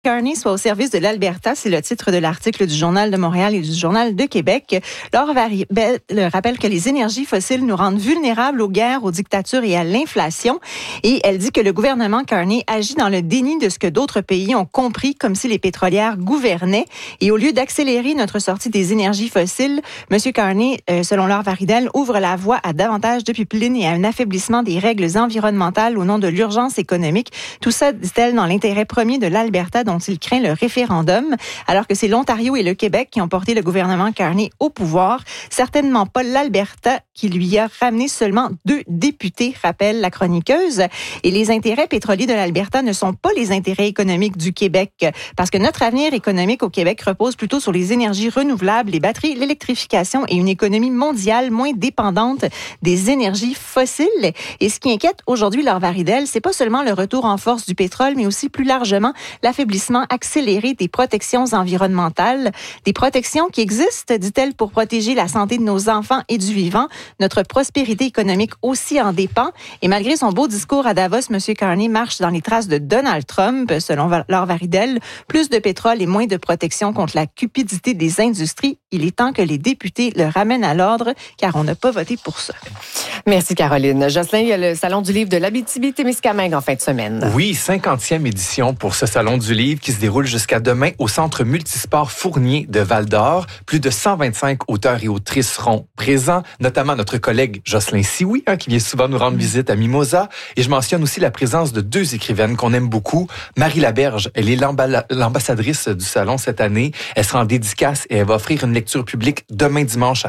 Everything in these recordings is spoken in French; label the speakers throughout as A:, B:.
A: Carney soit au service de l'Alberta, c'est le titre de l'article du Journal de Montréal et du Journal de Québec. Laure Varibel rappelle que les énergies fossiles nous rendent vulnérables aux guerres, aux dictatures et à l'inflation. Et elle dit que le gouvernement Carney agit dans le déni de ce que d'autres pays ont compris, comme si les pétrolières gouvernaient. Et au lieu d'accélérer notre sortie des énergies fossiles, M. Carney, selon Laure Varibel, ouvre la voie à davantage de pipeline et à un affaiblissement des règles environnementales au nom de l'urgence économique. Tout ça, dit-elle, dans l'intérêt premier de l'Alberta, dont il craint le référendum, alors que c'est l'Ontario et le Québec qui ont porté le gouvernement Carney au pouvoir. Certainement pas l'Alberta qui lui a ramené seulement 2 députés, rappelle la chroniqueuse. Et les intérêts pétroliers de l'Alberta ne sont pas les intérêts économiques du Québec, parce que notre avenir économique au Québec repose plutôt sur les énergies renouvelables, les batteries, l'électrification et une économie mondiale moins dépendante des énergies fossiles. Et ce qui inquiète aujourd'hui Laure Varibel, c'est pas seulement le retour en force du pétrole, mais aussi plus largement l'affaiblissement accéléré des protections environnementales, des protections qui existent, dit-elle, pour protéger la santé de nos enfants et du vivant. Notre prospérité économique aussi en dépend. Et malgré son beau discours à Davos, M. Carney marche dans les traces de Donald Trump, selon Laure Varibel. Plus de pétrole et moins de protection contre la cupidité des industries. Il est temps que les députés le ramènent à l'ordre, car on n'a pas voté pour ça.
B: Merci, Caroline. Jocelyn, il y a le Salon du livre de l'Abitibi-Témiscamingue en fin de semaine.
C: Oui, 50e édition pour ce Salon du livre qui se déroule jusqu'à demain au Centre multisport Fournier de Val-d'Or. Plus de 125 auteurs et autrices seront présents, notamment notre collègue Jocelyn Sioui, qui vient souvent nous rendre visite à Mimosa. Et je mentionne aussi la présence de 2 écrivaines qu'on aime beaucoup. Marie Laberge, elle est l'ambassadrice du Salon cette année. Elle sera en dédicace et elle va offrir une lecture publique demain dimanche à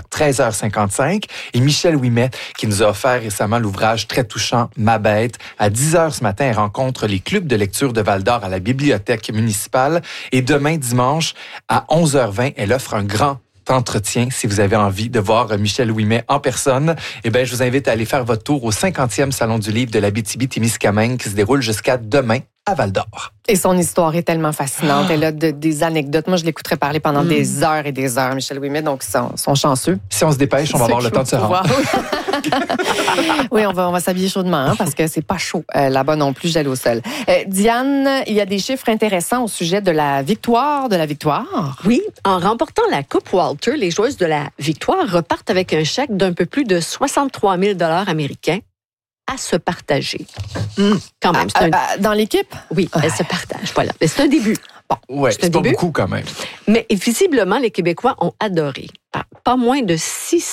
C: 13h55. Et Michel Ouimet, qui nous a offert récemment l'ouvrage très touchant « Ma bête ». À 10h ce matin, elle rencontre les clubs de lecture de Val-d'Or à la bibliothèque municipale. Et demain dimanche, à 11h20, elle offre un grand entretien. Si vous avez envie de voir Michel Ouimet en personne, je vous invite à aller faire votre tour au 50e Salon du livre de l'Abitibi-Témiscamingue qui se déroule jusqu'à demain à Val-d'Or.
B: Et son histoire est tellement fascinante. Elle a des anecdotes. Moi, je l'écouterais parler pendant des heures et des heures, Michel Ouimet, donc ils sont chanceux.
C: Si on se dépêche, on va avoir le temps de se rendre.
B: Oui, on va s'habiller chaudement parce que c'est pas chaud là-bas non plus, gel au sol. Diane, il y a des chiffres intéressants au sujet de la victoire.
D: Oui, en remportant la Coupe Walter, les joueuses de la Victoire repartent avec un chèque d'un peu plus de 63 000 $ américains à se partager. Quand même.
B: Dans l'équipe?
D: Oui, elles se partagent. Voilà. Mais c'est un début. Bon,
C: ouais, c'est pas beaucoup quand même.
D: Mais visiblement, les Québécois ont adoré. Pas moins de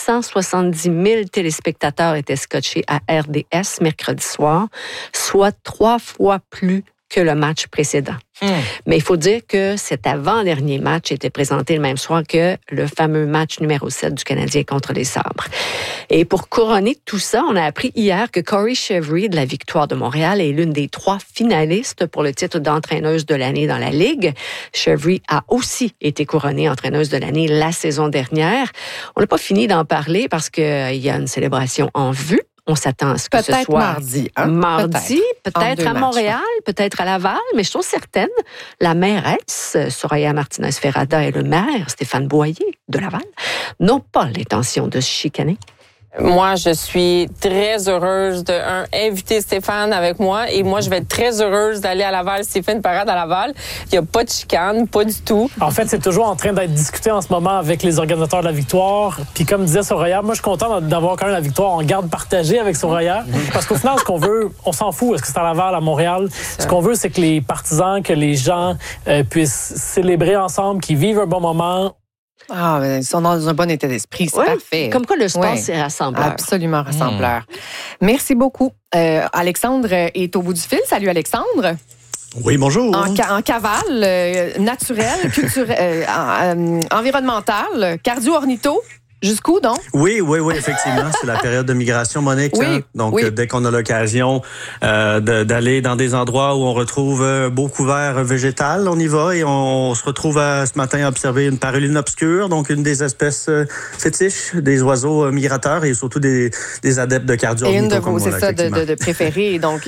D: 670 000 téléspectateurs étaient scotchés à RDS mercredi soir, soit 3 fois plus que le match précédent. Mais il faut dire que cet avant-dernier match était présenté le même soir que le fameux match numéro 7 du Canadien contre les Sabres. Et pour couronner tout ça, on a appris hier que Corey Chevry de la Victoire de Montréal est l'une des 3 finalistes pour le titre d'entraîneuse de l'année dans la Ligue. Chevry a aussi été couronnée entraîneuse de l'année la saison dernière. On n'a pas fini d'en parler parce qu'il y a une célébration en vue. On s'attend à ce que ce soit
B: mardi.
D: Mardi, peut-être à Montréal, peut-être à Laval, mais je suis certaine, la mairesse, Soraya Martinez-Ferrada, et le maire, Stéphane Boyer, de Laval, n'ont pas l'intention de se chicaner.
E: Moi, je suis très heureuse d'inviter Stéphane avec moi et moi, je vais être très heureuse d'aller à Laval. s'il fait une parade à Laval, il n'y a pas de chicane, pas du tout.
F: En fait, c'est toujours en train d'être discuté en ce moment avec les organisateurs de la victoire. Puis comme disait Soraya, moi, je suis content d'avoir quand même la victoire en garde partagée avec Soraya. Parce qu'au final, ce qu'on veut, on s'en fout. Est-ce que c'est à Laval, à Montréal? Ce qu'on veut, c'est que les partisans, que les gens puissent célébrer ensemble, qu'ils vivent un bon moment.
B: Ah, ils sont dans un bon état d'esprit, c'est parfait.
D: Comme quoi le sport, c'est rassembleur.
B: Absolument rassembleur. Merci beaucoup. Alexandre est au bout du fil. Salut Alexandre.
G: Oui, bonjour.
B: En cavale, naturel, culturel, environnemental, cardio-ornitho. Jusqu'où, donc?
G: Oui, effectivement. C'est la période de migration, Monique.
B: Oui,
G: Donc, dès qu'on a l'occasion d'aller dans des endroits où on retrouve un beau couvert végétal, on y va et on se retrouve ce matin à observer une paruline obscure, donc une des espèces fétiches des oiseaux migrateurs et surtout des adeptes de cardio-ornitho.
B: Et une de vos, c'est ça, de préférés. Donc,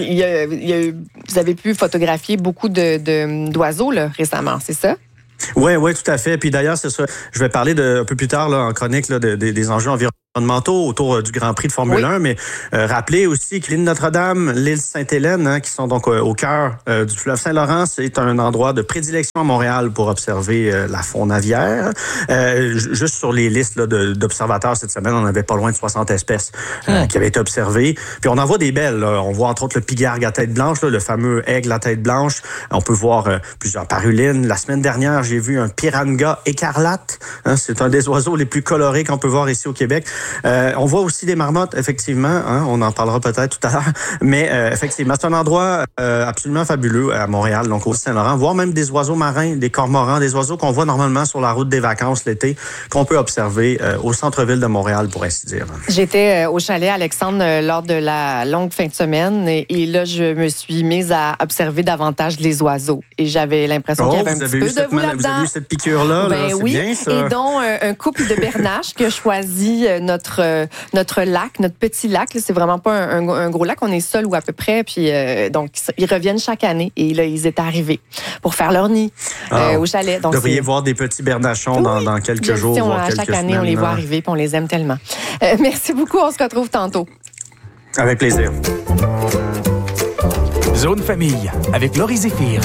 B: vous avez pu photographier beaucoup d'oiseaux là, récemment, c'est ça?
G: Oui, tout à fait. Puis d'ailleurs, c'est ça. Je vais parler un peu plus tard là, en chronique là, des enjeux environnementaux environnementaux autour du Grand Prix de Formule 1, mais rappelez aussi que l'île Notre-Dame, l'île Sainte-Hélène, qui sont donc au cœur du fleuve Saint-Laurent, c'est un endroit de prédilection à Montréal pour observer la faune aviaire. Juste sur les listes là, d'observateurs cette semaine, on avait pas loin de 60 espèces qui avaient été observées. Puis on en voit des belles. Là. On voit entre autres le pigargue à tête blanche, là, le fameux aigle à tête blanche. On peut voir plusieurs parulines. La semaine dernière, j'ai vu un piranga écarlate. C'est un des oiseaux les plus colorés qu'on peut voir ici au Québec. On voit aussi des marmottes, effectivement. On en parlera peut-être tout à l'heure. Mais effectivement, c'est un endroit absolument fabuleux à Montréal, donc au Saint-Laurent. Voir même des oiseaux marins, des cormorans, des oiseaux qu'on voit normalement sur la route des vacances l'été, qu'on peut observer au centre-ville de Montréal, pour ainsi dire.
B: J'étais au chalet Alexandre lors de la longue fin de semaine et là, je me suis mise à observer davantage les oiseaux. Et j'avais l'impression qu'il y avait un petit peu de vous là-dedans.
G: Vous avez eu cette piqûre-là?
B: Ben
G: là,
B: oui,
G: bien, ça.
B: Et donc un couple de bernaches qui a choisi notre lac, notre petit lac. Là, c'est vraiment pas un gros lac, on est seul ou à peu près. Puis donc, ils reviennent chaque année et là, ils étaient arrivés pour faire leur nid au chalet. Donc,
G: vous devriez voir des petits bernachons dans quelques jours, voire quelques
B: chaque
G: semaines.
B: année, on les voit arriver puis on les aime tellement. Merci beaucoup, on se retrouve tantôt.
G: Avec plaisir.
H: Zone Famille avec Laurie Zéphir.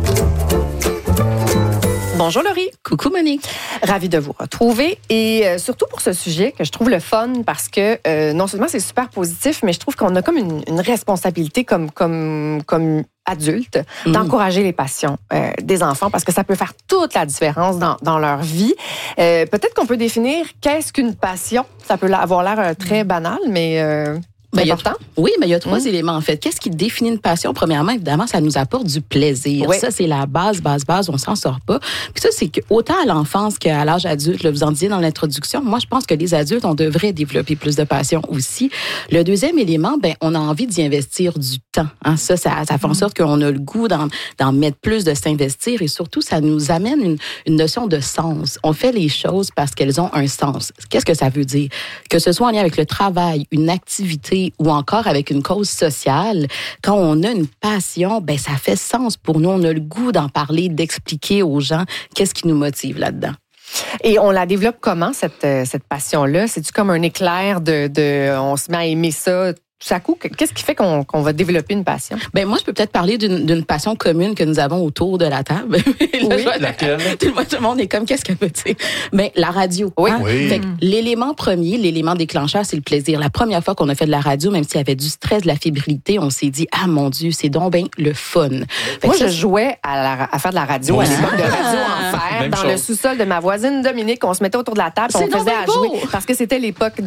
B: Bonjour Laurie.
I: Coucou Monique.
B: Ravie de vous retrouver et surtout pour ce sujet que je trouve le fun parce que non seulement c'est super positif, mais je trouve qu'on a comme une responsabilité comme adultes d'encourager les passions des enfants parce que ça peut faire toute la différence dans leur vie. Peut-être qu'on peut définir qu'est-ce qu'une passion. Ça peut avoir l'air très banal, mais... important.
I: Oui, mais il y a 3 éléments, en fait. Qu'est-ce qui définit une passion? Premièrement, évidemment, ça nous apporte du plaisir. Oui. Ça, c'est la base. On s'en sort pas. Puis ça, c'est que autant à l'enfance qu'à l'âge adulte, là, vous en disiez dans l'introduction, moi, je pense que les adultes, on devrait développer plus de passion aussi. Le deuxième élément, on a envie d'y investir du temps. Hein? Ça fait en sorte qu'on a le goût d'en mettre plus, de s'investir et surtout, ça nous amène une notion de sens. On fait les choses parce qu'elles ont un sens. Qu'est-ce que ça veut dire? Que ce soit en lien avec le travail, une activité, ou encore avec une cause sociale, quand on a une passion, ça fait sens pour nous. On a le goût d'en parler, d'expliquer aux gens qu'est-ce qui nous motive là-dedans.
B: Et on la développe comment, cette passion-là? C'est-tu comme un éclair on se met à aimer ça tout à coup? Qu'est-ce qui fait qu'on va développer une passion?
I: Moi, je peux peut-être parler d'une passion commune que nous avons autour de la table.
C: Oui, laquelle?
I: Tout le monde est comme, qu'est-ce qu'elle veut dire? La radio.
B: Oui.
I: Hein?
C: Oui.
I: Fait que l'élément premier, l'élément déclencheur, c'est le plaisir. La première fois qu'on a fait de la radio, même s'il y avait du stress, de la fébrilité, on s'est dit, ah mon Dieu, c'est donc le fun.
B: Moi, je jouais à faire de la radio à l'époque de Radio Enfer,
C: Même
B: dans
C: chose.
B: le sous-sol de ma voisine Dominique. On se mettait autour de la table, on faisait à jouer. Parce que c'était l'époque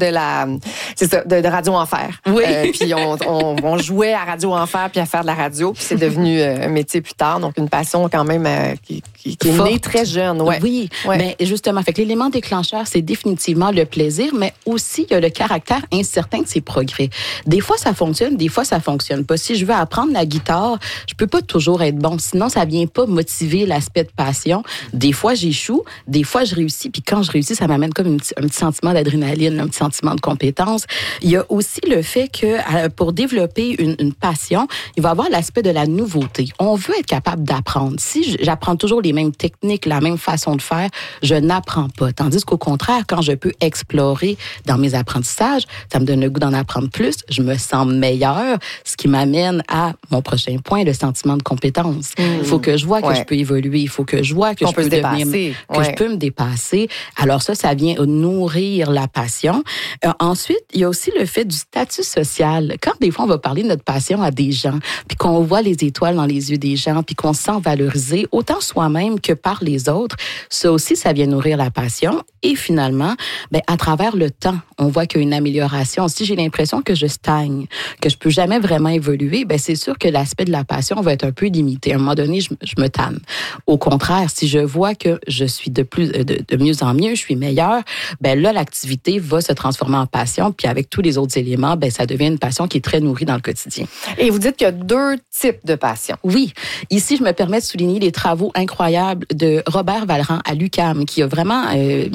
B: de Radio Enfer.
I: Oui.
B: Puis on jouait à Radio Enfer puis à faire de la radio. Puis c'est devenu un métier plus tard. Donc, une passion quand même qui est née très jeune. Ouais.
I: Oui, mais justement, fait que l'élément déclencheur, c'est définitivement le plaisir, mais aussi il y a le caractère incertain de ses progrès. Des fois, ça fonctionne, des fois, ça fonctionne pas. Si je veux apprendre la guitare, je peux pas toujours être bon. Sinon, ça vient pas motiver l'aspect de passion. Des fois, j'échoue, des fois, je réussis. Puis quand je réussis, ça m'amène comme un petit sentiment d'adrénaline, un petit sentiment de compétence. Il y a aussi le fait que pour développer une passion, il va y avoir l'aspect de la nouveauté. On veut être capable d'apprendre. Si j'apprends toujours les mêmes techniques, la même façon de faire, je n'apprends pas. Tandis qu'au contraire, quand je peux explorer dans mes apprentissages, ça me donne le goût d'en apprendre plus, je me sens meilleure, ce qui m'amène à mon prochain point, le sentiment de compétence. Il faut que je vois que je peux évoluer, il faut que je vois que je peux devenir, que je peux me dépasser. Alors ça vient nourrir la passion. Ensuite, il y a aussi le fait du statut social. Quand des fois on va parler de notre passion à des gens, puis qu'on voit les étoiles dans les yeux des gens, puis qu'on se sent valorisé, autant soi-même que par les autres, ça aussi, ça vient nourrir la passion. Et finalement, à travers le temps, on voit qu'il y a une amélioration. Si j'ai l'impression que je stagne, que je peux jamais vraiment évoluer, c'est sûr que l'aspect de la passion va être un peu limité. À un moment donné, je me tanne. Au contraire, si je vois que je suis de mieux en mieux, je suis meilleure, là, l'activité va se transformer en passion, puis avec tous les autres éléments, ça devient une passion qui est très nourrie dans le quotidien.
B: Et vous dites qu'il y a 2 types de passions.
I: Oui. Ici, je me permets de souligner les travaux incroyables de Robert Vallerand à l'UQAM, qui a vraiment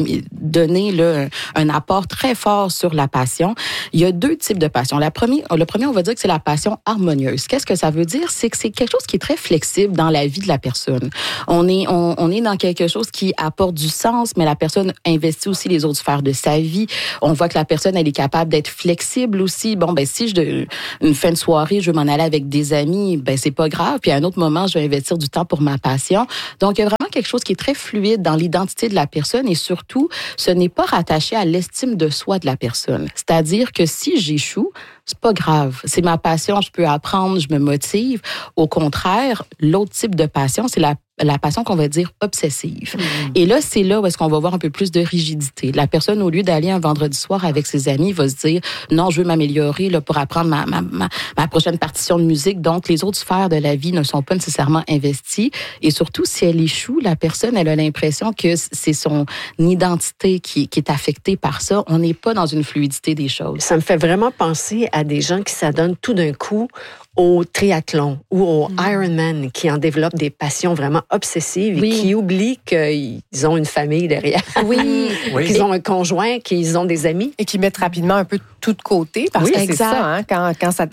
I: donné là, un apport très fort sur la passion. Il y a 2 types de passion. Le premier, on va dire que c'est la passion harmonieuse. Qu'est-ce que ça veut dire? C'est que c'est quelque chose qui est très flexible dans la vie de la personne. On est dans quelque chose qui apporte du sens, mais la personne investit aussi les autres sphères de sa vie. On voit que la personne, elle est capable d'être flexible aussi. Bon, ben si une fin de soirée, je veux m'en aller avec des amis, ben c'est pas grave. Puis à un autre moment, je vais investir du temps pour ma passion. Donc, il y a vraiment quelque chose qui est très fluide dans l'identité de la personne et surtout, ce n'est pas rattaché à l'estime de soi de la personne. C'est-à-dire que si j'échoue, c'est pas grave. C'est ma passion, je peux apprendre, je me motive. Au contraire, l'autre type de passion, c'est la passion qu'on va dire obsessive. Et là, c'est là où est-ce qu'on va voir un peu plus de rigidité. La personne, au lieu d'aller un vendredi soir avec ses amis, va se dire, non, je veux m'améliorer là, pour apprendre ma prochaine partition de musique. Donc, les autres sphères de la vie ne sont pas nécessairement investies. Et surtout, si elle échoue, la personne, elle a l'impression que c'est son identité qui est affectée par ça. On n'est pas dans une fluidité des choses.
D: Ça me fait vraiment penser à des gens qui s'adonnent tout d'un coup au triathlon ou au Ironman, qui en développent des passions vraiment obsessives et qui oublient qu'ils ont une famille derrière.
B: Oui.
D: Qu'ils ont un conjoint, qu'ils ont des amis.
B: Et qui mettent rapidement un peu tout de côté, parce que c'est ça, hein, quand ça,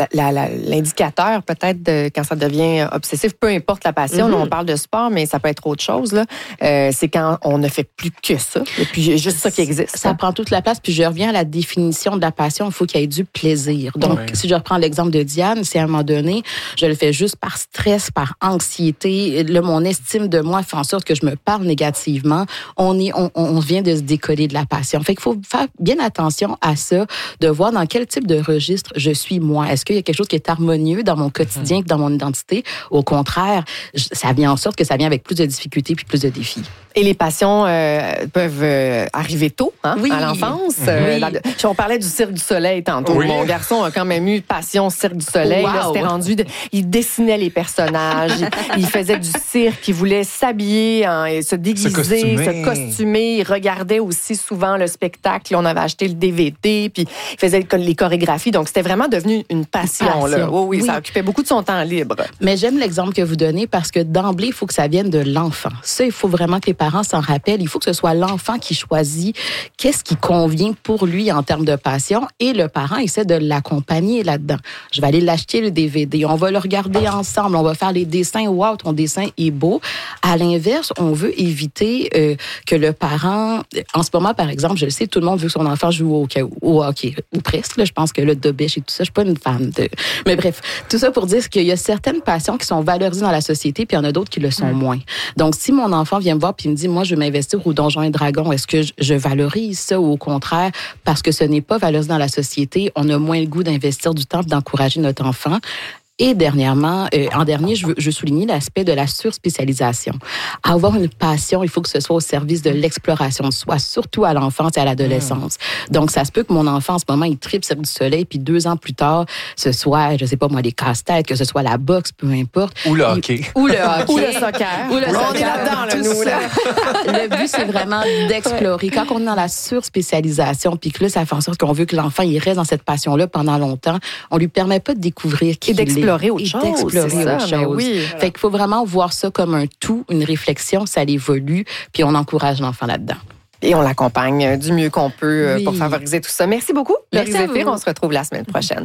B: l'indicateur, peut-être, quand ça devient obsessif, peu importe la passion, là, on parle de sport, mais ça peut être autre chose, là. C'est quand on ne fait plus que ça, et puis juste ça qui existe.
I: Ça prend toute la place, puis je reviens à la définition de la passion, il faut qu'il y ait du plaisir. Donc, si je reprends l'exemple de Diane, si à un moment donné, je le fais juste par stress, par anxiété, là, mon estime de moi fait en sorte que je me parle négativement, on vient de se décoller de la passion. Fait qu'il faut faire bien attention à ça, de voir dans quel type de registre je suis moi. Est-ce qu'il y a quelque chose qui est harmonieux dans mon quotidien, dans mon identité? Au contraire, ça vient en sorte que ça vient avec plus de difficultés puis plus de défis.
B: Et les passions peuvent arriver tôt, hein, à l'enfance. On parlait du Cirque du Soleil tantôt. Oui. Mon garçon a quand même eu passion Cirque du Soleil. Là, c'était rendu, il dessinait les personnages, il faisait du cirque, il voulait s'habiller, se déguiser, se costumer. Il regardait aussi souvent le spectacle. On avait acheté le DVD, puis il faisait les chorégraphies. Donc, c'était vraiment devenu une passion. Là. Oui, ça occupait beaucoup de son temps libre.
I: Mais j'aime l'exemple que vous donnez parce que d'emblée, il faut que ça vienne de l'enfant. Ça, il faut vraiment que les parents s'en rappellent. Il faut que ce soit l'enfant qui choisit qu'est-ce qui convient pour lui en termes de passion et le parent essaie de l'accompagner là-dedans. Je vais aller l'acheter le DVD. On va le regarder ensemble. On va faire les dessins. Wow, ton dessin est beau. À l'inverse, on veut éviter que le parent... En ce moment, par exemple, je le sais, tout le monde veut que son enfant joue au hockey. Ou presque. Là, je pense que le Dobèche et tout ça, je suis pas une fan de... Mais bref, tout ça pour dire qu'il y a certaines passions qui sont valorisées dans la société puis il y en a d'autres qui le sont moins. Donc, si mon enfant vient me voir puis me dit, moi, je veux m'investir au Donjons et Dragons, est-ce que je valorise ça ou au contraire, parce que ce n'est pas valorisé dans la société, on a moins le goût d'investir du temps et d'encourager notre enfant? Et dernièrement, en dernier, je veux souligner l'aspect de la surspécialisation. Avoir une passion, il faut que ce soit au service de l'exploration de soi, surtout à l'enfance et à l'adolescence. Donc, ça se peut que mon enfant, en ce moment, il tripe Cirque du Soleil, puis 2 ans plus tard, ce soit, je sais pas moi, les casse-têtes, que ce soit la boxe, peu importe.
C: Ou le hockey.
I: Ou le hockey.
B: Ou le soccer.
I: Ou le soccer.
B: On est là-dedans, là, nous. Là.
I: Le but, c'est vraiment d'explorer. Quand on est dans la surspécialisation, puis que là, ça fait en sorte qu'on veut que l'enfant, il reste dans cette passion-là pendant longtemps, on lui permet pas de découvrir qui il est.
B: Autre chose. Oui.
I: Fait qu'il faut vraiment voir ça comme un tout, une réflexion, ça évolue, puis on encourage l'enfant là-dedans.
B: Et on l'accompagne du mieux qu'on peut pour favoriser tout ça. Merci beaucoup, Laurie Zéphir. On se retrouve la semaine prochaine.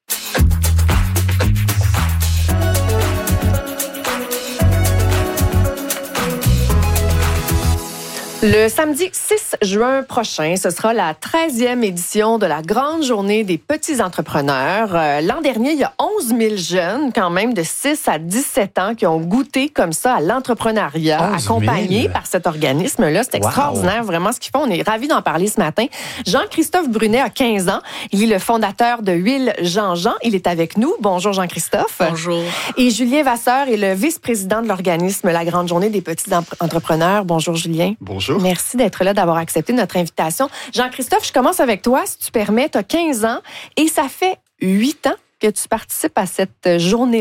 B: Le samedi 6 juin prochain, ce sera la 13e édition de la grande journée des petits entrepreneurs. L'an dernier, il y a 11 000 jeunes, quand même, de 6 à 17 ans qui ont goûté comme ça à l'entrepreneuriat, accompagnés par cet organisme-là. C'est extraordinaire, vraiment, ce qu'ils font. On est ravis d'en parler ce matin. Jean-Christophe Brunet a 15 ans. Il est le fondateur de Huile Jean-Jean. Il est avec nous. Bonjour, Jean-Christophe.
J: Bonjour. Et
B: Julien Vasseur est le vice-président de l'organisme La grande journée des petits entrepreneurs. Bonjour, Julien.
J: Bonjour.
B: Merci d'être là, d'avoir accepté notre invitation. Jean-Christophe, je commence avec toi, si tu permets. Tu as 15 ans et ça fait 8 ans que tu participes à cette journée-là.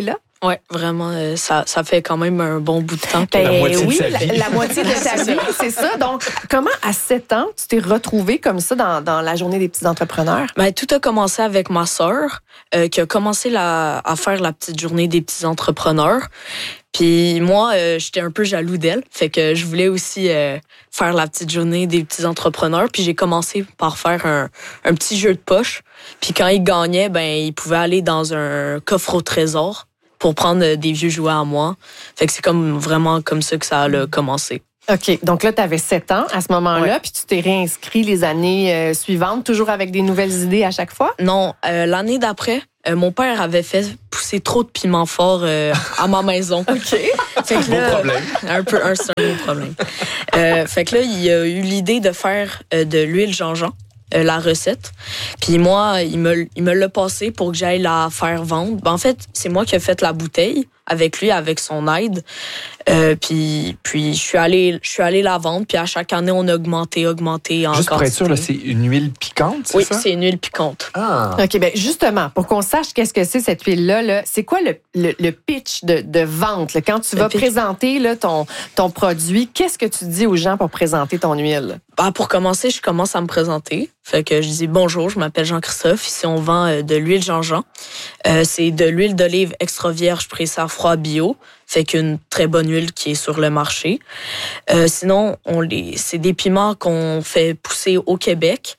J: Oui, vraiment, ça fait quand même un bon bout de temps.
B: Ben,
C: La moitié de
B: oui,
C: sa vie.
B: la moitié de ta vie, c'est ça. Donc, comment, à 7 ans, tu t'es retrouvé comme ça dans la journée des petits entrepreneurs?
J: Ben, tout a commencé avec ma sœur, qui a commencé à faire la petite journée des petits entrepreneurs. Puis moi, j'étais un peu jaloux d'elle. Fait que je voulais aussi faire la petite journée des petits entrepreneurs. Puis j'ai commencé par faire un petit jeu de poche. Puis quand il gagnait, ben il pouvait aller dans un coffre au trésor pour prendre des vieux jouets à moi. Fait que c'est vraiment comme ça que ça a commencé.
B: OK. Donc là, tu avais 7 ans à ce moment-là, puis tu t'es réinscrit les années suivantes, toujours avec des nouvelles idées à chaque fois?
J: Non, l'année d'après, mon père avait fait pousser trop de piment fort à ma maison.
B: OK.
J: Fait que là, c'est un gros problème. Fait que là, il a eu l'idée de faire de l'huile Jean-Jean, la recette. Puis moi, il me l'a passé pour que j'aille la faire vendre. Ben, en fait, c'est moi qui ai fait la bouteille avec lui, avec son aide. Puis je suis allée la vendre. Puis à chaque année, on a augmenté encore.
C: Juste pour être sûr, là, c'est une huile piquante, c'est
J: oui,
C: ça?
J: Oui, c'est une huile piquante.
C: Ah.
B: OK, bien justement, pour qu'on sache qu'est-ce que c'est cette huile-là, là, c'est quoi le pitch de vente? Là? Quand tu vas présenter là, ton produit, qu'est-ce que tu dis aux gens pour présenter ton huile?
J: Ben, pour commencer, je commence à me présenter. Fait que je dis bonjour, je m'appelle Jean-Christophe. Ici, on vend de l'huile Jean-Jean. C'est de l'huile d'olive extra vierge pressée à froid bio. Fait qu'une très bonne huile qui est sur le marché. Sinon, c'est des piments qu'on fait pousser au Québec,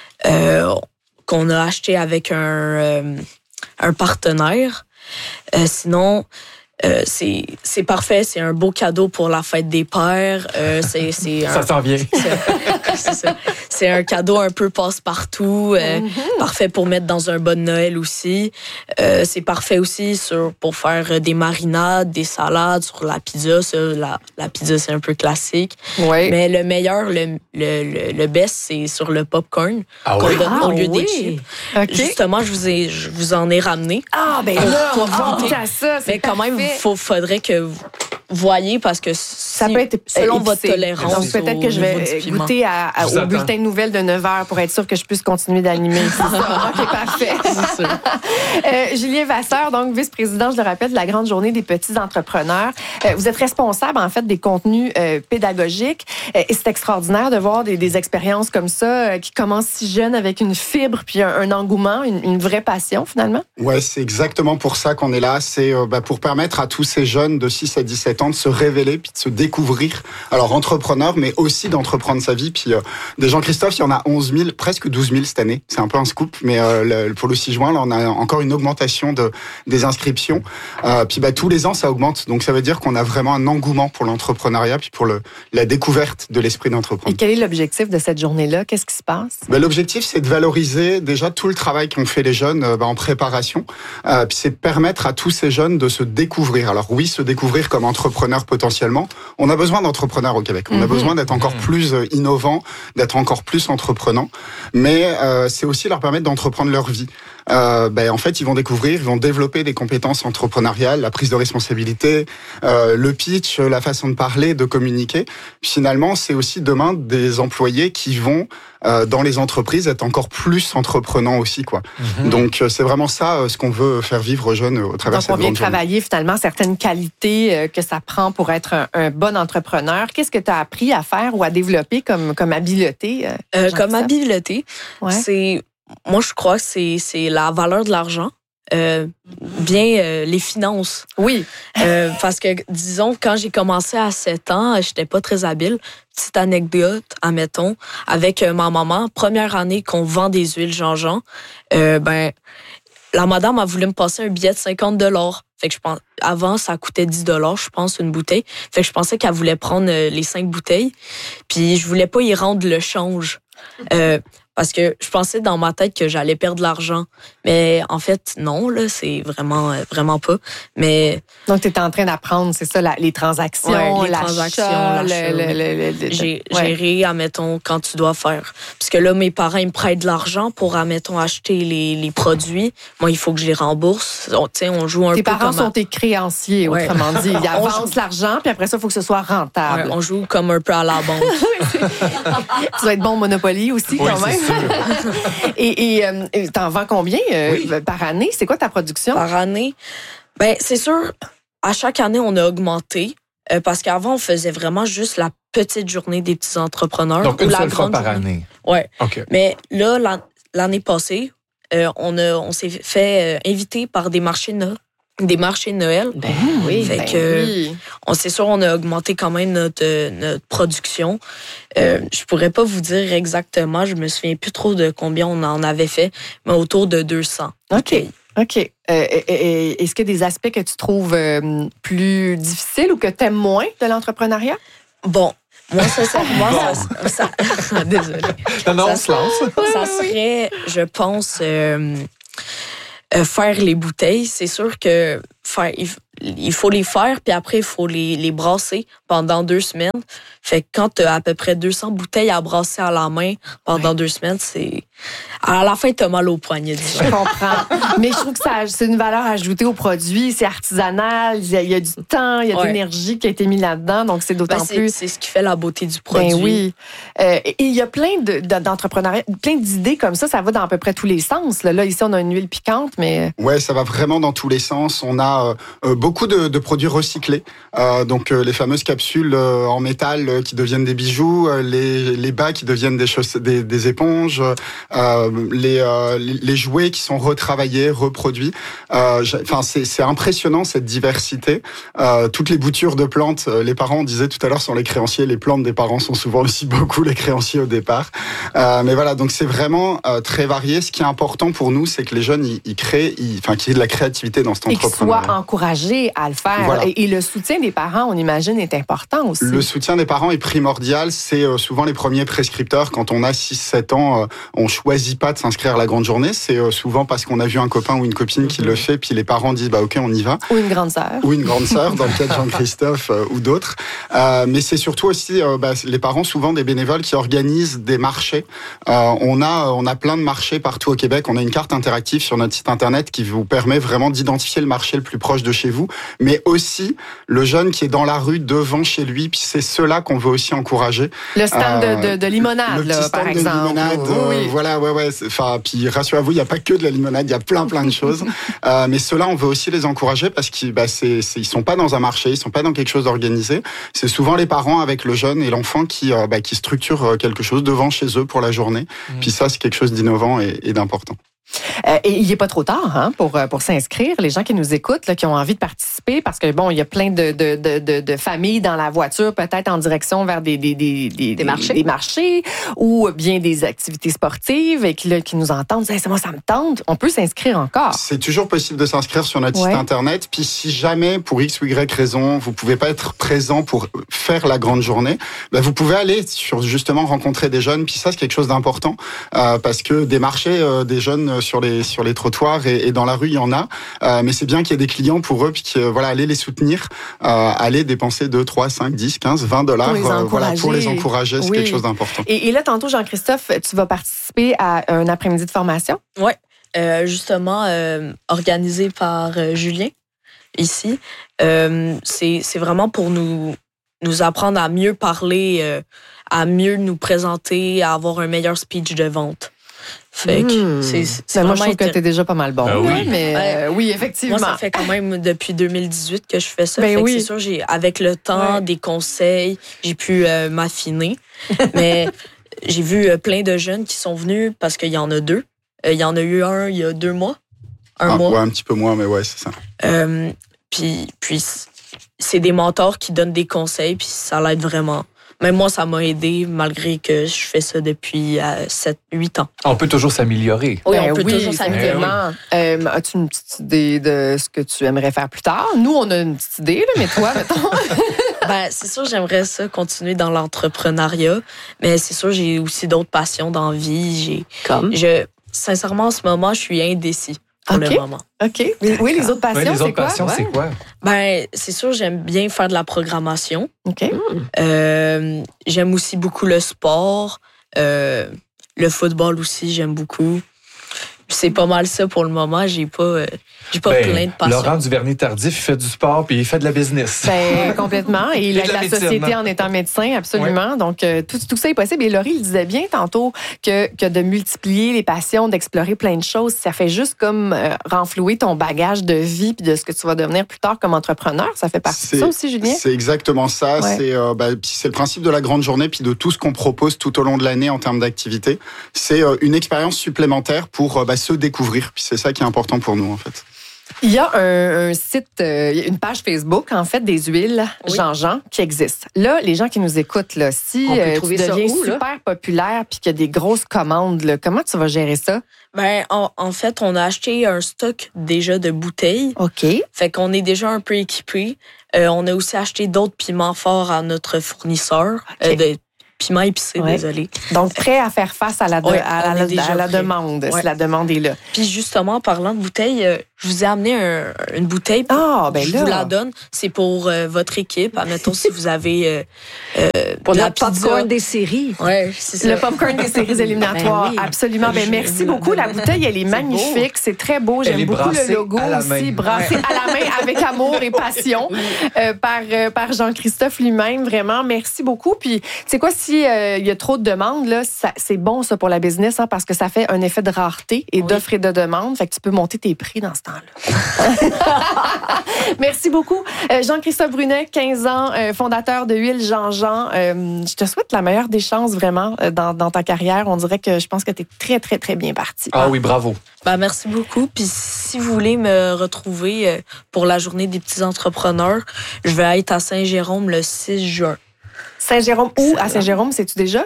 J: qu'on a acheté avec un partenaire. Sinon, c'est parfait, c'est un beau cadeau pour la fête des pères.
C: Ça s'en vient.
J: C'est ça. C'est un cadeau un peu passe-partout, parfait pour mettre dans un bon Noël aussi. C'est parfait aussi pour faire des marinades, des salades sur la pizza. Ça, la pizza, c'est un peu classique.
B: Oui.
J: Mais le meilleur, le best, c'est sur le popcorn qu'on donne au lieu des chips.
B: Okay.
J: Justement, je vous en ai ramené.
B: Ah, ben là, on va goûter à ça.
J: Mais quand même, faudrait que vous voyez parce que
B: ça peut être
J: selon
B: épicé.
J: votre tolérance.
B: Donc peut-être que je vais goûter au bulletin de nouvelles de 9h pour être sûr que je puisse continuer d'animer. OK, parfait. Julien Vasseur, donc vice-président, je le rappelle, de la grande journée des petits entrepreneurs. Vous êtes responsable, en fait, des contenus pédagogiques. Et c'est extraordinaire de voir des expériences comme ça qui commencent si jeunes avec une fibre puis un engouement, une vraie passion, finalement.
K: Ouais, c'est exactement pour ça qu'on est là. C'est pour permettre à tous ces jeunes de 6 à 17 ans de se révéler puis de se découvrir. Alors, entrepreneur, mais aussi d'entreprendre sa vie. Puis, des Jean-Christophe, il y en a 11 000, presque 12 000 cette année. C'est un peu un scoop, mais pour le 6 juin, là, on a encore une augmentation des inscriptions. Puis, tous les ans, ça augmente. Donc, ça veut dire qu'on a vraiment un engouement pour l'entrepreneuriat puis pour la découverte de l'esprit d'entreprendre.
B: Et quel est l'objectif de cette journée-là? Qu'est-ce qui se passe?
K: L'objectif, c'est de valoriser déjà tout le travail qu'ont fait les jeunes en préparation. Puis, c'est de permettre à tous ces jeunes de se découvrir. Alors oui, se découvrir comme entrepreneur potentiellement. On a besoin d'entrepreneurs au Québec. On a besoin d'être encore plus innovant, d'être encore plus entreprenant. Mais c'est aussi leur permettre d'entreprendre leur vie. En fait, ils vont découvrir, ils vont développer des compétences entrepreneuriales, la prise de responsabilité, le pitch, la façon de parler, de communiquer. Puis finalement, c'est aussi demain des employés qui vont dans les entreprises être encore plus entreprenants aussi, quoi. Donc c'est vraiment ça ce qu'on veut faire vivre aux jeunes au travers de cette grande journée.
B: Donc on vient travailler finalement certaines qualités que ça prend pour être un bon entrepreneur. Qu'est-ce que tu as appris à faire ou à développer comme habileté?
J: Comme habileté, moi je crois que c'est la valeur de l'argent. Les finances.
B: Oui.
J: Parce que, disons, quand j'ai commencé à 7 ans, j'étais pas très habile. Petite anecdote, admettons, avec ma maman, première année qu'on vend des huiles Jean-Jean, la madame a voulu me passer un billet de 50 $. Fait que je pense, avant, ça coûtait 10 $, je pense, une bouteille. Fait que je pensais qu'elle voulait prendre les 5 bouteilles. Puis je voulais pas y rendre le change. Parce que je pensais dans ma tête que j'allais perdre de l'argent. Mais en fait, non, là, c'est vraiment pas. Mais
B: donc, tu étais en train d'apprendre, c'est ça, les transactions,
J: l'achat. Gérer, admettons, quand tu dois faire. Parce que là, mes parents, ils me prêtent de l'argent pour, admettons, acheter les produits. Moi, il faut que je les rembourse. On joue un peu comme...
B: Tes parents sont tes créanciers, autrement dit. Ils avancent l'argent, puis après ça, il faut que ce soit rentable.
J: Ouais, on joue comme un peu à la banque.
B: Tu dois être bon au Monopoly aussi, quand même. Et t'en vends combien par année? C'est quoi ta production?
J: Par année, Ben, c'est sûr, à chaque année, on a augmenté. Parce qu'avant, on faisait vraiment juste la petite journée des petits entrepreneurs.
C: Donc, une seule fois par année.
J: Oui.
C: OK.
J: Mais là, l'année passée, on s'est fait inviter par des marchés Noël.
B: Ben oui.
J: Fait que, c'est sûr, on a augmenté quand même notre production. Je pourrais pas vous dire exactement, je me souviens plus trop de combien on en avait fait, mais autour de 200.
B: OK. Est-ce qu'il y a des aspects que tu trouves plus difficiles ou que tu aimes moins de l'entrepreneuriat?
J: Bon, moi, sincèrement, désolée.
C: Non, on se lance.
J: Ça serait, je pense, faire les bouteilles. C'est sûr que il faut les faire, puis après, il faut les brasser pendant 2 semaines. Fait que quand tu as à peu près 200 bouteilles à brasser à la main pendant 2 semaines, c'est... À la fin, tu as mal au poignet, disons.
B: Je comprends. Mais je trouve que c'est une valeur ajoutée au produit. C'est artisanal, il y a du temps, il y a de l'énergie qui a été mise là-dedans, donc c'est d'autant plus...
J: C'est ce qui fait la beauté du produit.
B: Ben oui. Et il y a plein d'entrepreneuriat, plein d'idées comme ça va dans à peu près tous les sens. Là, ici, on a une huile piquante, mais...
K: Ouais, ça va vraiment dans tous les sens. On a beaucoup de produits recyclés. Donc, les fameuses capsules en métal qui deviennent des bijoux, les bas qui deviennent des éponges, les jouets qui sont retravaillés, reproduits. C'est impressionnant cette diversité. Toutes les boutures de plantes, les parents, on disait tout à l'heure, sont les créanciers. Les plantes des parents sont souvent aussi beaucoup les créanciers au départ. Mais voilà, donc c'est vraiment très varié. Ce qui est important pour nous, c'est que les jeunes, ils créent, qu'il y ait de la créativité dans cet entrepreneuriat.
B: Et qu'ils soient encouragés à le faire. Voilà. Et le soutien des parents, on imagine, est important aussi.
K: Le soutien des parents est primordial. C'est souvent les premiers prescripteurs. Quand on a 6-7 ans, on choisit pas de s'inscrire à la grande journée. C'est souvent parce qu'on a vu un copain ou une copine qui le fait, puis les parents disent OK, on y va.
B: Ou une grande sœur.
K: Ou une grande sœur, dans le cas de Jean-Christophe ou d'autres. Mais c'est surtout aussi les parents, souvent des bénévoles qui organisent des marchés. On a plein de marchés partout au Québec. On a une carte interactive sur notre site internet qui vous permet vraiment d'identifier le marché le plus proche de chez vous, mais aussi le jeune qui est dans la rue devant chez lui, puis c'est cela qu'on veut aussi encourager.
B: Le stand de limonade, là, par exemple.
K: Le stand de limonade,
B: oui.
K: voilà, ouais. Puis rassurez-vous, il n'y a pas que de la limonade, il y a plein de choses. Mais ceux-là, on veut aussi les encourager parce qu'ils sont pas dans un marché, ils sont pas dans quelque chose d'organisé. C'est souvent les parents avec le jeune et l'enfant qui structurent quelque chose devant chez eux pour la journée. Puis ça, c'est quelque chose d'innovant et d'important.
B: Et il n'est pas trop tard pour s'inscrire. Les gens qui nous écoutent, là, qui ont envie de participer, parce que il y a plein de familles dans la voiture, peut-être en direction vers des marchés ou bien des activités sportives et qui nous entendent. Moi, ça me tente. On peut s'inscrire encore.
K: C'est toujours possible de s'inscrire sur notre site internet. Puis si jamais, pour X ou Y raison, vous pouvez pas être présent pour faire la grande journée, vous pouvez aller justement rencontrer des jeunes. Puis ça, c'est quelque chose d'important parce que des marchés, des jeunes sur les trottoirs et dans la rue, il y en a. Mais c'est bien qu'il y ait des clients pour eux, puis aller les soutenir, aller dépenser 2, 3, 5, 10, 15, 20 dollars pour les encourager. C'est quelque chose d'important.
B: Et là, tantôt, Jean-Christophe, tu vas participer à un après-midi de formation?
J: Oui, justement, organisé par Julien, ici. C'est vraiment pour nous apprendre à mieux parler, à mieux nous présenter, à avoir un meilleur speech de vente. Fait que c'est
B: moi, je trouve que t'es déjà pas mal bon.
C: Oui.
B: Mais oui, effectivement.
J: Moi, ça fait quand même depuis 2018 que je fais ça. Fait que c'est sûr, avec le temps, des conseils, j'ai pu m'affiner. Mais j'ai vu plein de jeunes qui sont venus parce qu'il y en a 2. Il y en a eu un il y a 2 mois. Un mois.
K: Ouais, un petit peu moins, mais ouais, c'est ça.
J: Puis c'est des mentors qui donnent des conseils, puis ça l'aide vraiment. Même moi, ça m'a aidé, malgré que je fais ça depuis 7-8 ans.
C: On peut toujours s'améliorer.
J: Oui, on peut toujours s'améliorer.
B: As-tu une petite idée de ce que tu aimerais faire plus tard? Nous, on a une petite idée, là, mais toi, mettons...
J: C'est sûr, j'aimerais ça continuer dans l'entrepreneuriat, mais c'est sûr, j'ai aussi d'autres passions dans la vie. Sincèrement, en ce moment, je suis indécis. Pour le moment.
B: OK. Oui, les autres passions,
C: c'est quoi? C'est quoi?
J: C'est sûr, j'aime bien faire de la programmation.
B: OK.
J: J'aime aussi beaucoup le sport. Le football aussi, j'aime beaucoup. c'est pas mal ça pour le moment. J'ai pas plein de passion.
C: Laurent Duvernay-Tardif, il fait du sport puis il fait de la business.
B: Complètement. Et il a de la société en étant médecin, absolument. Donc, tout ça est possible. Et Laurie le disait bien tantôt que de multiplier les passions, d'explorer plein de choses, ça fait juste comme renflouer ton bagage de vie puis de ce que tu vas devenir plus tard comme entrepreneur. Ça fait partie de ça aussi, Julien?
K: C'est exactement ça. Ouais. C'est le principe de la grande journée puis de tout ce qu'on propose tout au long de l'année en termes d'activité. C'est une expérience supplémentaire pour se découvrir. Puis c'est ça qui est important pour nous, en fait.
B: Il y a un site, une page Facebook, en fait, des huiles Jean-Jean qui existe. Là, les gens qui nous écoutent, là, si tu deviens super populaire puis qu'il y a des grosses commandes, là, comment tu vas gérer ça?
J: Ben, en fait, on a acheté un stock déjà de bouteilles.
B: OK.
J: Fait qu'on est déjà un peu équipés. On a aussi acheté d'autres piments forts à notre fournisseur.
B: Okay.
J: Piment épicé, désolé.
B: Donc, prêt à faire face à la demande, si la demande est là.
J: Puis justement, en parlant de bouteilles, je vous ai amené une bouteille. Je vous la donne. C'est pour votre équipe. Admettons, si vous avez
D: pour le popcorn des séries.
J: Oui, c'est ça.
B: Le popcorn des séries éliminatoires, oui. Absolument. Merci beaucoup. La bouteille, elle est magnifique. C'est très beau. J'aime beaucoup le logo aussi. Brassé à la main avec amour et passion par Jean-Christophe lui-même. Vraiment, merci beaucoup. Puis, tu sais quoi, si il y a trop de demandes, là, c'est bon ça pour la business parce que ça fait un effet de rareté et d'offre et de demande. Fait que tu peux monter tes prix dans ce temps-là. Merci beaucoup. Jean-Christophe Brunet, 15 ans, fondateur de Huile Jean-Jean. Je te souhaite la meilleure des chances vraiment dans ta carrière. On dirait que je pense que tu es très, très, très bien parti.
C: Ah oui, bravo.
J: Merci beaucoup. Puis si vous voulez me retrouver pour la journée des petits entrepreneurs, je vais être à Saint-Jérôme le 6 juin.
B: Saint-Jérôme, où à Saint-Jérôme, sais-tu déjà?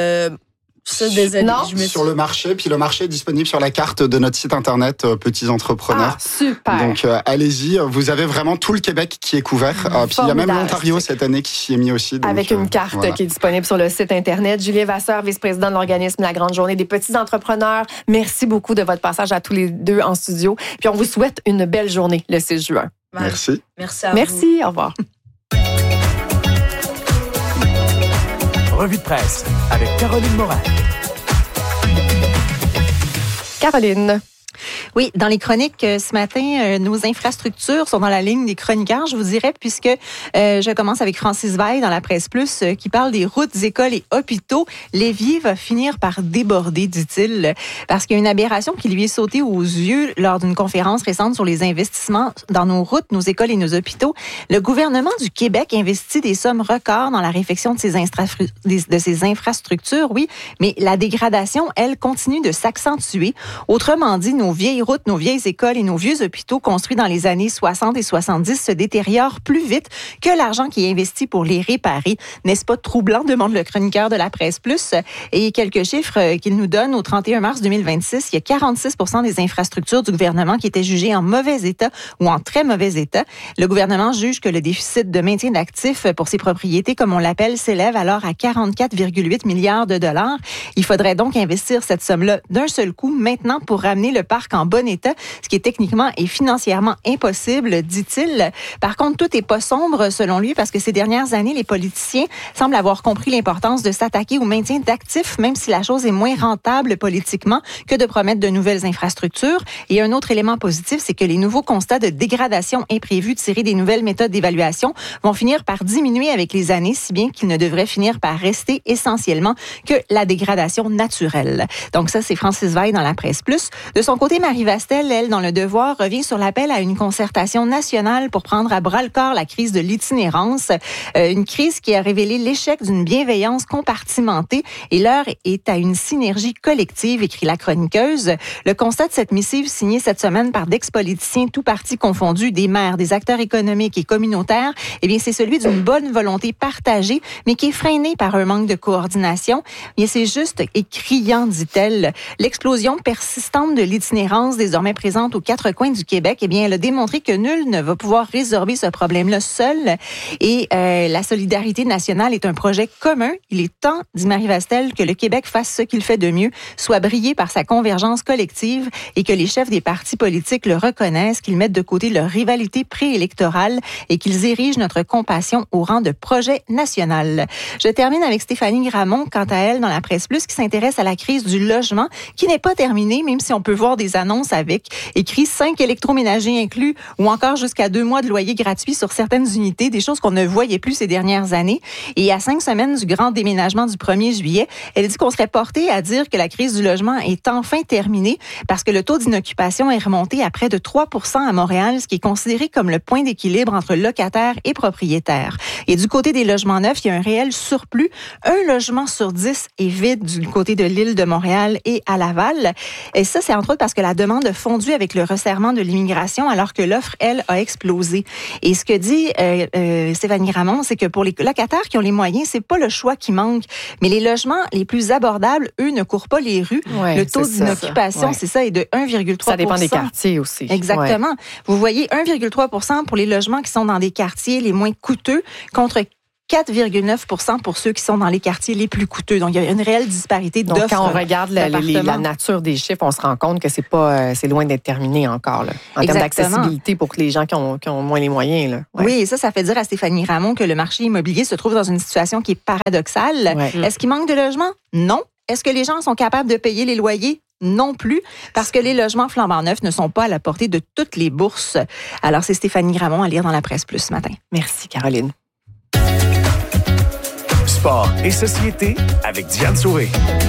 J: Ça, désolé.
B: Non.
K: Sur le marché, puis le marché est disponible sur la carte de notre site internet Petits Entrepreneurs.
B: Ah, super.
K: Donc allez-y, vous avez vraiment tout le Québec qui est couvert. Puis il y a même l'Ontario cette année qui s'y est mis aussi. Donc,
B: avec une carte qui est disponible sur le site internet. Julien Vasseur, vice-président de l'organisme La Grande Journée des Petits Entrepreneurs. Merci beaucoup de votre passage à tous les deux en studio. Puis on vous souhaite une belle journée le 6 juin.
K: Merci.
J: Merci à vous.
B: Merci, au revoir.
H: Revue de presse avec Caroline Morin.
B: Caroline.
A: Oui, dans les chroniques ce matin, nos infrastructures sont dans la ligne des chroniqueurs, je vous dirais, puisque je commence avec Francis Veil dans la Presse Plus qui parle des routes, écoles et hôpitaux. Lévis va finir par déborder, dit-il, parce qu'il y a une aberration qui lui est sautée aux yeux lors d'une conférence récente sur les investissements dans nos routes, nos écoles et nos hôpitaux. Le gouvernement du Québec investit des sommes records dans la réfection de ces infrastructures, oui, mais la dégradation, elle, continue de s'accentuer. Autrement dit, nos vieilles routes, nos vieilles écoles et nos vieux hôpitaux construits dans les années 60 et 70 se détériorent plus vite que l'argent qui est investi pour les réparer. N'est-ce pas troublant, demande le chroniqueur de la Presse Plus. Et quelques chiffres qu'il nous donne, au 31 mars 2026, il y a 46 % des infrastructures du gouvernement qui étaient jugées en mauvais état ou en très mauvais état. Le gouvernement juge que le déficit de maintien d'actifs pour ses propriétés, comme on l'appelle, s'élève alors à 44,8 milliards de dollars. Il faudrait donc investir cette somme-là d'un seul coup maintenant pour ramener le parc en bon état, ce qui est techniquement et financièrement impossible, dit-il. Par contre, tout n'est pas sombre selon lui parce que ces dernières années, les politiciens semblent avoir compris l'importance de s'attaquer au maintien d'actifs, même si la chose est moins rentable politiquement que de promettre de nouvelles infrastructures. Et un autre élément positif, c'est que les nouveaux constats de dégradation imprévus tirés des nouvelles méthodes d'évaluation vont finir par diminuer avec les années, si bien qu'ils ne devraient finir par rester essentiellement que la dégradation naturelle. Donc ça, c'est Francis Veil dans la Presse Plus. De son côté, Marie Vastel, elle, dans Le Devoir, revient sur l'appel à une concertation nationale pour prendre à bras-le-corps la crise de l'itinérance. Une crise qui a révélé l'échec d'une bienveillance compartimentée et l'heure est à une synergie collective, écrit la chroniqueuse. Le constat de cette missive signée cette semaine par d'ex-politiciens, tous partis confondus, des maires, des acteurs économiques et communautaires, eh bien, c'est celui d'une bonne volonté partagée, mais qui est freinée par un manque de coordination. Bien, c'est juste et criant, dit-elle. L'explosion persistante de l'itinérance compétences désormais présentes aux 4 coins du Québec, eh bien, elle a démontré que nul ne va pouvoir résorber ce problème-là seul. Et la solidarité nationale est un projet commun. Il est temps, dit Marie Vastel, que le Québec fasse ce qu'il fait de mieux, soit brillé par sa convergence collective et que les chefs des partis politiques le reconnaissent, qu'ils mettent de côté leur rivalité préélectorale et qu'ils érigent notre compassion au rang de projet national. Je termine avec Stéphanie Gramont, quant à elle, dans la Presse Plus, qui s'intéresse à la crise du logement, qui n'est pas terminée, même si on peut voir des annonces avec écrit 5 électroménagers inclus ou encore jusqu'à 2 mois de loyer gratuit sur certaines unités, des choses qu'on ne voyait plus ces dernières années. Et à 5 semaines du grand déménagement du 1er juillet, elle dit qu'on serait porté à dire que la crise du logement est enfin terminée parce que le taux d'inoccupation est remonté à près de 3% à Montréal, ce qui est considéré comme le point d'équilibre entre locataires et propriétaires. Et du côté des logements neufs, il y a un réel surplus. Un logement sur 10 est vide du côté de l'île de Montréal et à Laval. Et ça, c'est entre autres parce que la demande a fondu avec le resserrement de l'immigration alors que l'offre, elle, a explosé. Et ce que dit Stéphanie Gramont, c'est que pour les locataires qui ont les moyens, c'est pas le choix qui manque, mais les logements les plus abordables, eux, ne courent pas les rues.
B: Ouais,
A: le taux d'inoccupation, c'est ça, est de 1,3%.
B: Ça dépend des quartiers aussi.
A: Exactement. Ouais. Vous voyez, 1,3% pour les logements qui sont dans des quartiers les moins coûteux contre 4,9% pour ceux qui sont dans les quartiers les plus coûteux. Donc, il y a une réelle disparité d'offres.
B: Donc, quand on regarde la nature des chiffres, on se rend compte que c'est loin d'être terminé encore, là, en termes d'accessibilité pour les gens qui ont moins les moyens. Là. Ouais.
A: Oui, et ça fait dire à Stéphanie Gramont que le marché immobilier se trouve dans une situation qui est paradoxale. Ouais. Est-ce qu'il manque de logements? Non. Est-ce que les gens sont capables de payer les loyers? Non plus, parce que les logements flambant neufs ne sont pas à la portée de toutes les bourses. Alors, c'est Stéphanie Gramont à lire dans la Presse Plus ce matin.
B: Merci, Caroline.
H: Sport et société avec Diane Sauvé.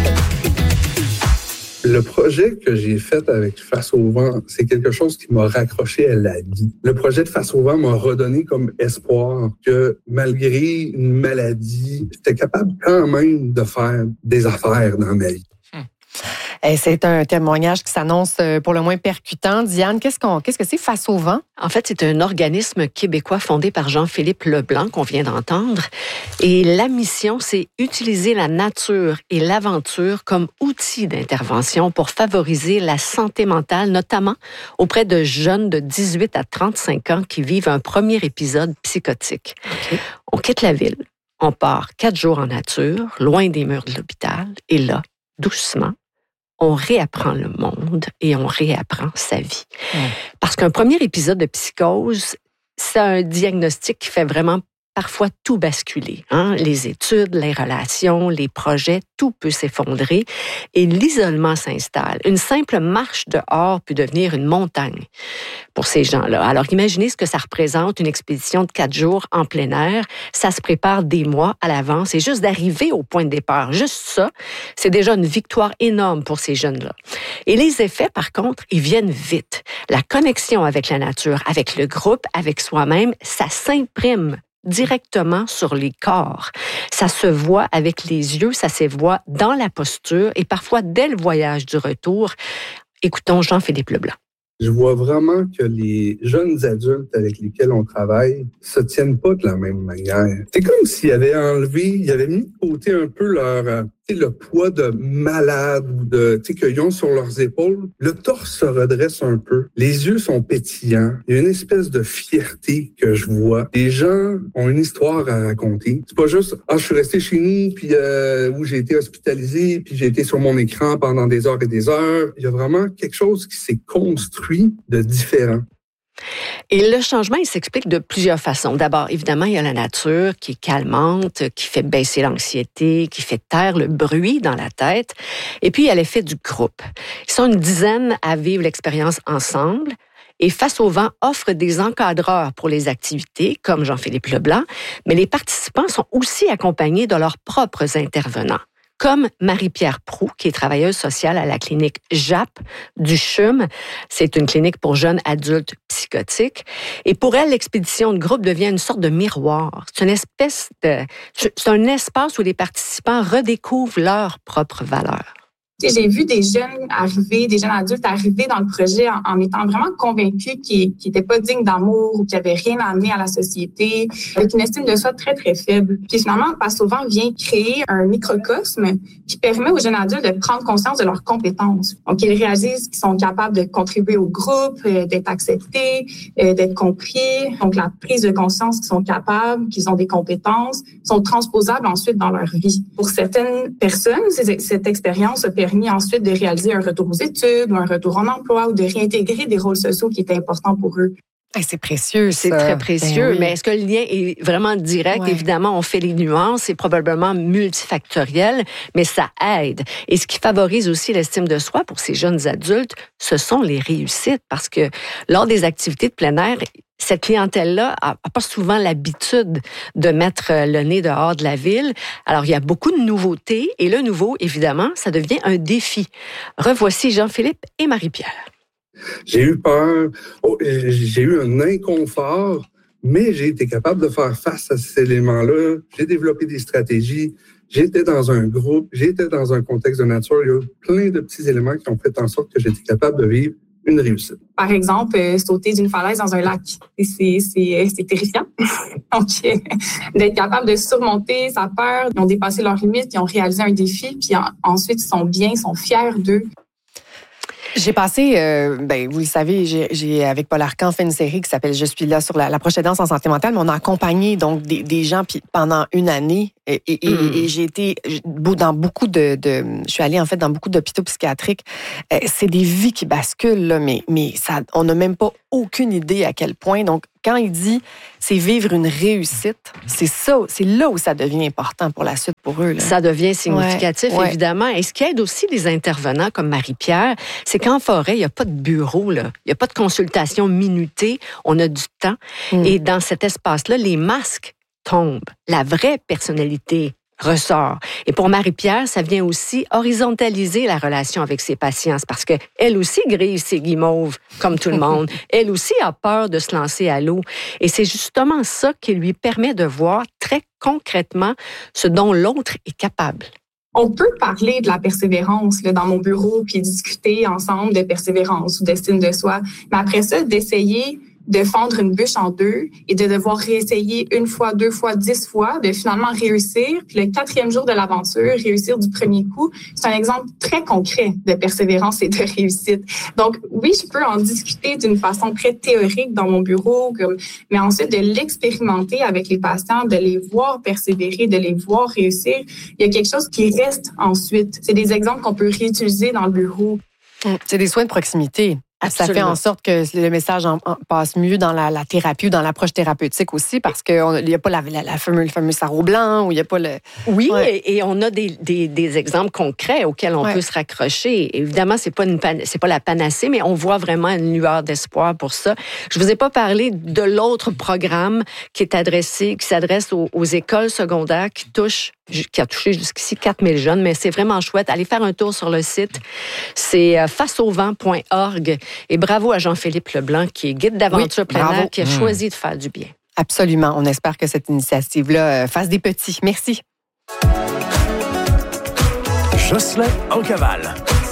L: Le projet que j'ai fait avec Face au vent, c'est quelque chose qui m'a raccroché à la vie. Le projet de Face au vent m'a redonné comme espoir que malgré une maladie, j'étais capable quand même de faire des affaires dans ma vie.
B: Et c'est un témoignage qui s'annonce pour le moins percutant. Diane, qu'est-ce que c'est Face au vent?
D: En fait, c'est un organisme québécois fondé par Jean-Philippe Leblanc qu'on vient d'entendre. Et la mission, c'est utiliser la nature et l'aventure comme outil d'intervention pour favoriser la santé mentale, notamment auprès de jeunes de 18 à 35 ans qui vivent un premier épisode psychotique. Okay. On quitte la ville, on part 4 jours en nature, loin des murs de l'hôpital, et là, doucement, on réapprend le monde et on réapprend sa vie. Parce qu'un premier épisode de psychose, c'est un diagnostic qui fait vraiment parfois tout basculer. Hein? Les études, les relations, les projets, tout peut s'effondrer et l'isolement s'installe. Une simple marche dehors peut devenir une montagne pour ces gens-là. Alors imaginez ce que ça représente, une expédition de 4 jours en plein air. Ça se prépare des mois à l'avance et juste d'arriver au point de départ, juste ça, c'est déjà une victoire énorme pour ces jeunes-là. Et les effets, par contre, ils viennent vite. La connexion avec la nature, avec le groupe, avec soi-même, ça s'imprime directement sur les corps. Ça se voit avec les yeux, ça se voit dans la posture et parfois dès le voyage du retour. Écoutons Jean-Philippe Leblanc.
L: Je vois vraiment que les jeunes adultes avec lesquels on travaille se tiennent pas de la même manière. C'est comme s'ils avaient mis de côté un peu leur le poids de malade ou de qu'ils ont sur leurs épaules. Le torse se redresse un peu. Les yeux sont pétillants. Il y a une espèce de fierté que je vois. Les gens ont une histoire à raconter. C'est pas juste je suis resté chez nous puis où j'ai été hospitalisé puis j'ai été sur mon écran pendant des heures et des heures. Il y a vraiment quelque chose qui s'est construit de différent.
D: Et le changement, il s'explique de plusieurs façons. D'abord, évidemment, il y a la nature qui est calmante, qui fait baisser l'anxiété, qui fait taire le bruit dans la tête. Et puis, il y a l'effet du groupe. Ils sont une dizaine à vivre l'expérience ensemble. Et Face au vent offre des encadreurs pour les activités, comme Jean-Philippe Leblanc, mais les participants sont aussi accompagnés de leurs propres intervenants. Comme Marie-Pierre Proulx, qui est travailleuse sociale à la clinique JAP du CHUM. C'est une clinique pour jeunes adultes psychotiques. Et pour elle, l'expédition de groupe devient une sorte de miroir. C'est un espace où les participants redécouvrent leurs propres valeurs.
M: J'ai vu des jeunes adultes arriver dans le projet en étant vraiment convaincus qu'ils n'étaient pas dignes d'amour ou qu'ils n'avaient rien à amener à la société, avec une estime de soi très, très faible. Puis finalement, Passe au vent vient créer un microcosme qui permet aux jeunes adultes de prendre conscience de leurs compétences. Donc, ils réalisent qu'ils sont capables de contribuer au groupe, d'être acceptés, d'être compris. Donc, la prise de conscience qu'ils sont capables, qu'ils ont des compétences, sont transposables ensuite dans leur vie. Pour certaines personnes, cette expérience a permis ensuite de réaliser un retour aux études ou un retour en emploi ou de réintégrer des rôles sociaux qui étaient importants pour eux.
B: C'est précieux, ça.
D: C'est très précieux,
B: oui.
D: mais est-ce que le lien est vraiment direct? Ouais. Évidemment, on fait les nuances, c'est probablement multifactoriel, mais ça aide. Et ce qui favorise aussi l'estime de soi pour ces jeunes adultes, ce sont les réussites, parce que lors des activités de plein air, cette clientèle-là n'a pas souvent l'habitude de mettre le nez dehors de la ville. Alors, il y a beaucoup de nouveautés, et le nouveau, évidemment, ça devient un défi. Revoici Jean-Philippe et Marie-Pierre.
L: J'ai eu peur, j'ai eu un inconfort, mais j'ai été capable de faire face à ces éléments-là. J'ai développé des stratégies, j'étais dans un groupe, j'étais dans un contexte de nature. Il y a eu plein de petits éléments qui ont fait en sorte que j'étais capable de vivre une réussite.
M: Par exemple, sauter d'une falaise dans un lac, c'est terrifiant. Donc, d'être capable de surmonter sa peur, ils ont dépassé leurs limites, ils ont réalisé un défi, puis ensuite ils sont bien, ils sont fiers d'eux.
B: J'ai passé, vous le savez, j'ai avec Paul Arcan fait une série qui s'appelle « Je suis là » sur la proche aidance en santé mentale, mais on a accompagné donc des gens pendant une année et j'ai été dans beaucoup je suis allée en fait dans beaucoup d'hôpitaux psychiatriques. C'est des vies qui basculent, là, mais ça, on n'a même pas aucune idée à quel point. Donc, quand il dit c'est vivre une réussite, c'est là où ça devient important pour la suite pour eux. Là.
D: Ça devient significatif, évidemment. Et ce qui aide aussi les intervenants comme Marie-Pierre, c'est qu'en forêt, il n'y a pas de bureau, là. Il n'y a pas de consultation minutée. On a du temps. Et dans cet espace-là, les masques tombent. La vraie personnalité ressort. Et pour Marie-Pierre, ça vient aussi horizontaliser la relation avec ses patients, parce qu'elle aussi grise ses guimauves, comme tout le monde. Elle aussi a peur de se lancer à l'eau. Et c'est justement ça qui lui permet de voir très concrètement ce dont l'autre est capable.
M: On peut parler de la persévérance là, dans mon bureau, puis discuter ensemble de persévérance ou d'estime de soi. Mais après ça, d'essayer de fendre une bûche en deux et de devoir réessayer 1 fois, 2 fois, 10 fois, de finalement réussir. Puis le 4e jour de l'aventure, réussir du premier coup, c'est un exemple très concret de persévérance et de réussite. Donc oui, je peux en discuter d'une façon très théorique dans mon bureau, mais ensuite de l'expérimenter avec les patients, de les voir persévérer, de les voir réussir. Il y a quelque chose qui reste ensuite. C'est des exemples qu'on peut réutiliser dans le bureau.
B: C'est des soins de proximité. Absolument. Ça fait en sorte que le message passe mieux dans la thérapie ou dans l'approche thérapeutique aussi, parce qu'il n'y a pas le fameux sarrau blanc, ou il n'y a pas le...
D: Oui, et on a des exemples concrets auxquels on peut se raccrocher. Évidemment, c'est pas la panacée, mais on voit vraiment une lueur d'espoir pour ça. Je vous ai pas parlé de l'autre programme qui s'adresse aux écoles secondaires qui a touché jusqu'ici 4000 jeunes, mais c'est vraiment chouette. Allez faire un tour sur le site. C'est faceauvent.org. Et bravo à Jean-Philippe Leblanc, qui est guide d'aventure plein air, qui a choisi de faire du bien.
B: Absolument. On espère que cette initiative-là fasse des petits. Merci.
H: Jocelyn en cavale.